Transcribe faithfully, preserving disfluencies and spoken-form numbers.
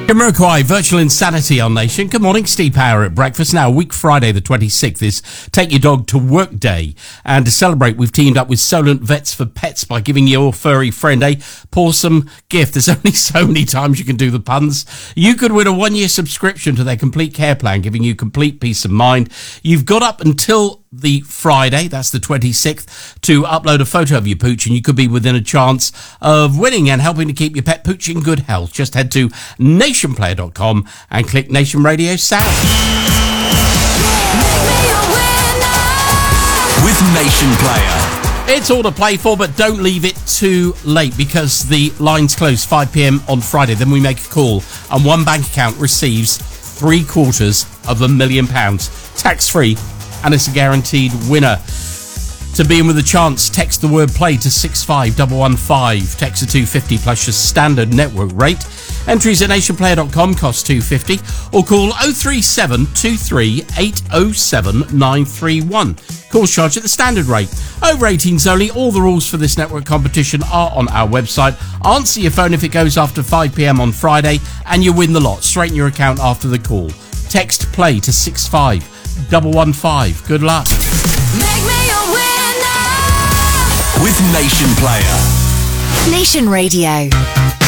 Jamiroquai, Virtual Insanity on Nation. Good morning, Steve Power at breakfast. Now, week Friday the twenty-sixth is Take Your Dog to Work Day. And to celebrate, we've teamed up with Solent Vets for Pets by giving your furry friend a pawsome gift. There's only so many times you can do the puns. You could win a one-year subscription to their complete care plan, giving you complete peace of mind. You've got up until the Friday, that's the twenty-sixth, to upload a photo of your pooch, and you could be within a chance of winning and helping to keep your pet pooch in good health. Just head to nation player dot com and click Nation Radio South. With Nation Player. It's all to play for, but don't leave it too late because the lines close five p.m. on Friday. Then we make a call and one bank account receives three quarters of a million pounds tax-free, and it's a guaranteed winner. To be in with a chance, text the word play to six five one one five. Text to two fifty plus your standard network rate. Entries at nation player dot com cost two fifty, or call oh three seven two three eight oh seven nine three one. Call charge at the standard rate. Over eighteens only. All the rules for this network competition are on our website. Answer your phone if it goes after five p.m. on Friday, and you win the lot straight in your account after the call. Text play to six five one one five. Good luck. Make me a winner with Nation Player. Nation Radio.